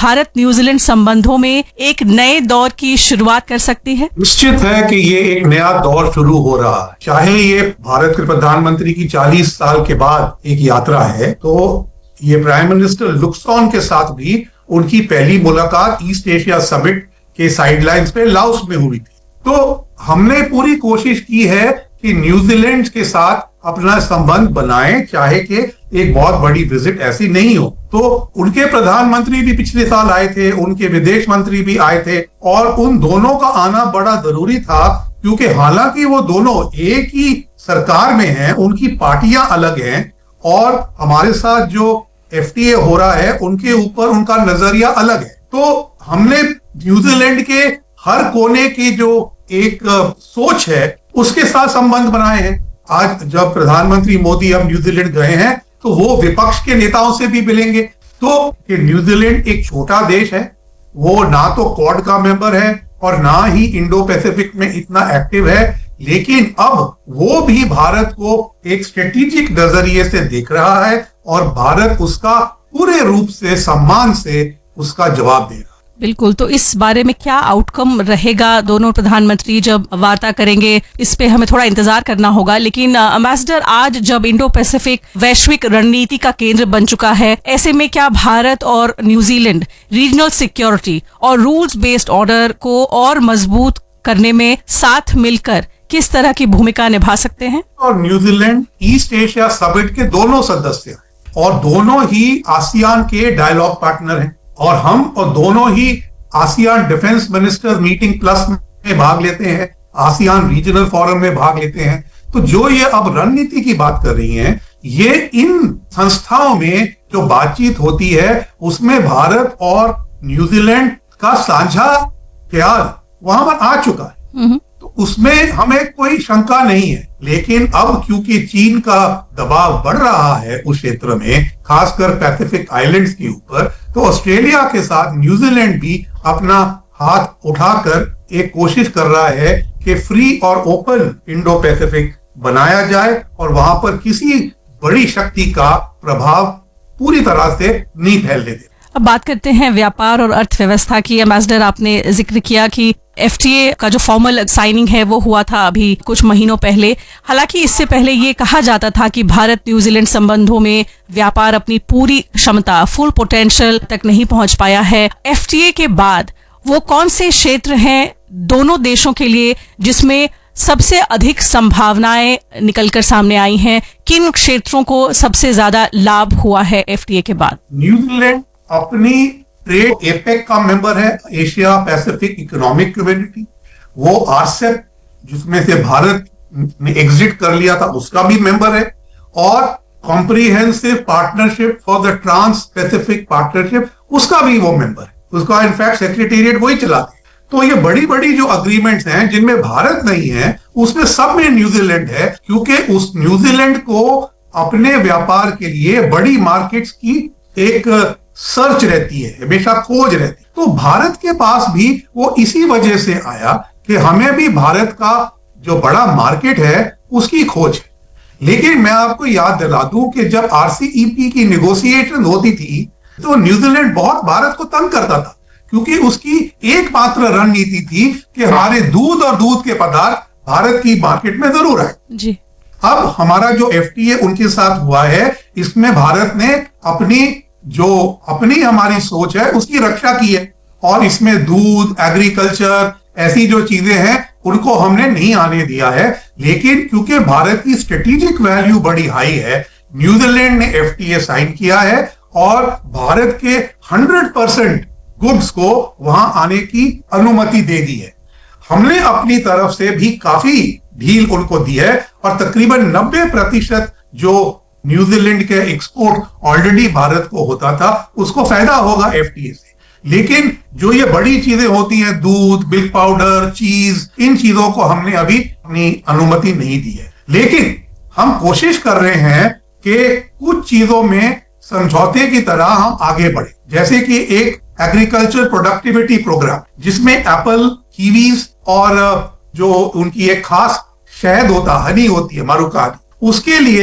Bharat New Zealand संबंधों में एक नए दौर की शुरुआत कर सकती है? निश्चित है कि ये एक नया दौर शुरू हो रहा है। चाहे ये भारत के प्रधानमंत्री की 40 साल के बाद एक यात्रा है, तो ये प्राइम मिनिस्टर लुक्सॉन के साथ भी उनकी पहली मुलाकात ईस्ट एशिया समिट के साइडलाइंस पे लाओस में हुई थी। तो हमने पूरी कोशिश की है कि न्यूजीलैंड के साथ अपना संबंध बनाएं, चाहे कि एक बहुत बड़ी विजिट ऐसी नहीं हो। तो उनके प्रधानमंत्री भी पिछले साल आए थे, उनके विदेश मंत्री भी आए थे, और उन दोनों का आना बड़ा जरूरी था, क्योंकि हालांकि वो दोनों एक ही सरकार में हैं, उनकी पार्टियां अलग हैं, और हमारे साथ जो एफटीए हो रहा है उनके ऊपर उनका नजरिया अलग है। तो हमने न्यूजीलैंड के हर कोने की जो एक सोच है उसके साथ संबंध बनाए हैं। आज जब प्रधानमंत्री मोदी अब न्यूजीलैंड गए हैं तो वो विपक्ष के नेताओं से भी मिलेंगे। तो कि न्यूजीलैंड एक छोटा देश है, वो ना तो क्वाड का मेंबर है और ना ही इंडो पैसिफिक में इतना एक्टिव है, लेकिन अब वो भी भारत को एक स्ट्रेटेजिक नजरिए से देख रहा है और भारत उसका पूरे रूप से सम्मान से उसका जवाब दे रहा है। बिल्कुल, तो इस बारे में क्या आउटकम रहेगा, दोनों प्रधानमंत्री जब वार्ता करेंगे, इस पे हमें थोड़ा इंतजार करना होगा। लेकिन एम्बेसडर, आज जब इंडो पैसिफिक वैश्विक रणनीति का केंद्र बन चुका है, ऐसे में क्या भारत और न्यूजीलैंड रीजनल सिक्योरिटी और रूल्स बेस्ड ऑर्डर को और मजबूत करने में साथ मिलकर किस तरह की भूमिका निभा सकते हैं? और न्यूजीलैंड ईस्ट एशिया समिट के दोनों सदस्य हैं और दोनों ही आसियान के डायलॉग पार्टनर हैं, और हम और दोनों ही ASEAN defence minister meeting plus में भाग लेते हैं, आसियान रीजनल फोरम में भाग लेते हैं। तो जो ये अब रणनीति की बात कर रही हैं, ये इन संस्थाओं में जो बातचीत होती है उसमें भारत और न्यूजीलैंड का साझा ख्याल वहां पर आ चुका है, तो उसमें हमें कोई शंका नहीं है। लेकिन अब क्योंकि चीन का दबाव बढ़ रहा है उस क्षेत्र में, खासकर पैसिफिक आइलैंड्स के ऊपर, तो ऑस्ट्रेलिया के साथ न्यूजीलैंड भी अपना हाथ उठाकर एक कोशिश कर रहा है कि फ्री और ओपन इंडो पैसिफिक बनाया जाए और वहां पर किसी बड़ी शक्ति का प्रभाव पूरी तरह से नहीं फैलने दे। अब बात करते हैं व्यापार और अर्थव्यवस्था की। एम्बेसडर, आपने जिक्र किया कि एफटीए का जो फॉर्मल साइनिंग है वो हुआ था अभी कुछ महीनों पहले। हालांकि इससे पहले ये कहा जाता था कि भारत न्यूजीलैंड संबंधों में व्यापार अपनी पूरी क्षमता, फुल पोटेंशियल तक नहीं पहुंच पाया है। एफटीए के बाद वो कौन से क्षेत्र हैं दोनों देशों के लिए जिसमें सबसे अधिक संभावनाएं निकलकर सामने आई हैं? किन क्षेत्रों को सबसे ज्यादा लाभ हुआ है एफटीए के बाद? न्यूजीलैंड अपनी ट्रेड एपेक का मेंबर है, एशिया पैसिफिक इकोनॉमिक कम्युनिटी। वो आरसेप, जिसमें से भारत ने एग्जिट कर लिया था, उसका भी मेंबर है, और comprehensive partnership for the trans Pacific partnership, उसका भी वो मेंबर है। उसका इनफैक्ट सेक्रेटेरिएट वही चलाते हैं। तो ये बड़ी बड़ी जो अग्रीमेंट्स हैं जिनमें भारत नहीं है, उसमें सब में न्यूजीलैंड है, क्योंकि उस न्यूजीलैंड को अपने व्यापार के लिए बड़ी मार्केट्स की एक सर्च रहती है, हमेशा खोज रहती है। तो भारत के पास भी वो इसी वजह से आया कि हमें भी भारत का जो बड़ा मार्केट है उसकी खोज है। लेकिन मैं आपको याद दिला दूं कि जब आरसीईपी की नेगोशिएशन होती थी तो न्यूजीलैंड बहुत भारत को तंग करता था, क्योंकि उसकी एकमात्र रणनीति थी कि हमारे दूध और दूध के पदार्थ भारत की मार्केट में जरूर आए जी। अब हमारा जो एफटीए उनके साथ हुआ है, इसमें भारत ने अपनी हमारी सोच है उसकी रक्षा की है, और इसमें दूध, एग्रीकल्चर, ऐसी जो चीजें हैं उनको हमने नहीं आने दिया है। लेकिन क्योंकि भारत की स्ट्रेटेजिक वैल्यू बड़ी हाई है, न्यूजीलैंड ने एफटीए साइन किया है और भारत के 100% गुड्स को वहां आने की अनुमति दे दी है। हमने अपनी तरफ से भी काफी ढील उनको दी है, और तकरीबन 90% जो न्यूजीलैंड के एक्सपोर्ट ऑलरेडी भारत को होता था उसको फायदा होगा एफटीए से। लेकिन जो ये बड़ी चीजें होती हैं, दूध, मिल्क पाउडर, चीज, इन चीजों को हमने अभी अपनी अनुमति नहीं दी है। लेकिन हम कोशिश कर रहे हैं कि कुछ चीजों में समझौते की तरह हम आगे बढ़े, जैसे कि एक एग्रीकल्चर प्रोडक्टिविटी प्रोग्राम, जिसमें एप्पल, कीवीज और जो उनकी एक खास शहद होता, हनी होती है, मरुका, उसके लिए